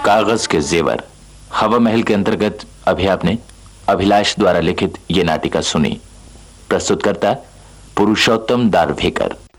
कागज के जेवर हवा महल के अंतर्गत अभी आपने अभिलाष द्वारा लिखित ये नाटिका सुनी। प्रस्तुतकर्ता पुरुषोत्तम दारवेकर।